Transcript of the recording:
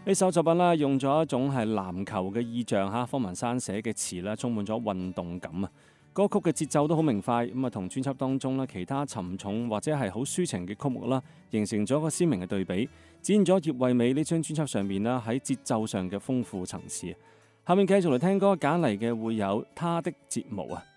呢首作品啦，用咗一種係籃球嘅意象嚇，方文山寫嘅詞啦，充滿咗運動感啊！歌曲嘅節奏都好明快，咁啊同專輯當中啦其他沉重或者係好抒情嘅曲目啦，形成咗一個鮮明嘅對比，展現咗葉惠美呢張專輯上面啦喺節奏上嘅豐富層次。下面繼續嚟聽歌，揀嚟嘅會有他的睫毛啊！